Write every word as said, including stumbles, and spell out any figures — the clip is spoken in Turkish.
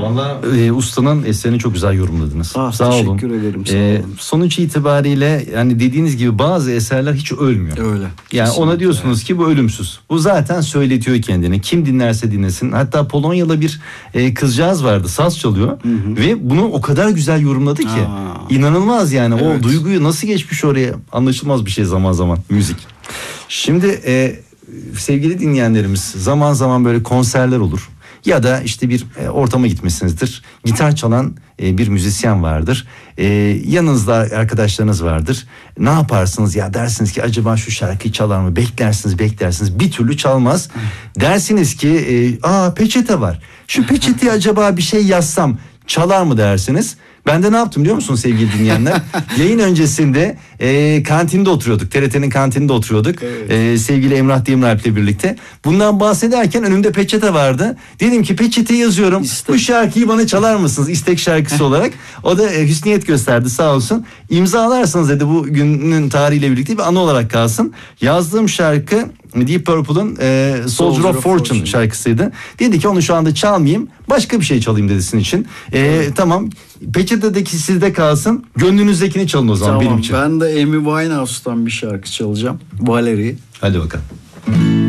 Vallahi e, ustanın eserini çok güzel yorumladınız. Ah, sağ teşekkür olun. Teşekkür ederim. Sağ E, olun. sonuç itibariyle yani dediğiniz gibi bazı eserler hiç ölmüyor. Öyle. Yani Kesinlikle. ona diyorsunuz ki bu ölümsüz. Bu zaten söyletiyor kendini. Kim dinlerse dinlesin. Hatta Polonyalı bir e, kızcağız vardı. Saz çalıyor. Hı hı. Ve bunu o kadar güzel yorumladı ki. Aa. İnanılmaz yani. Evet. O duyguyu nasıl geçmiş oraya, anlaşılmaz bir şey zaman zaman müzik. Şimdi e, sevgili dinleyenlerimiz, zaman zaman böyle konserler olur. Ya da işte bir e, ortama gitmişsinizdir. Gitar çalan e, bir müzisyen vardır. E, yanınızda arkadaşlarınız vardır. Ne yaparsınız ya, dersiniz ki acaba şu şarkıyı çalar mı? Beklersiniz beklersiniz bir türlü çalmaz. Dersiniz ki e, aa peçete var. Şu peçeteye acaba bir şey yazsam çalar mı dersiniz. Ben de ne yaptım biliyor musunuz sevgili dinleyenler? Yayın öncesinde e, kantinde oturuyorduk. T R T'nin kantininde oturuyorduk. Evet. E, sevgili Emrah Demiralp'le birlikte. Bundan bahsederken önümde peçete vardı. Dedim ki peçete yazıyorum. İstek. Bu şarkıyı bana çalar mısınız? İstek şarkısı olarak. O da e, hüsniyet gösterdi sağ olsun. İmzalarsanız dedi bu günün tarihiyle birlikte bir anı olarak kalsın. Yazdığım şarkı Deep Purple'ın e, Soldier, Soldier of Fortune, Fortune şarkısıydı. Dedi ki onu şu anda çalmayayım. Başka bir şey çalayım dedi sizin için. E, evet. Tamam. Peçetedeki sizde kalsın. Gönlünüzdekini çalın o zaman tamam, benim için. Ben de Amy Winehouse'tan bir şarkı çalacağım. Valerie. Hadi bakalım.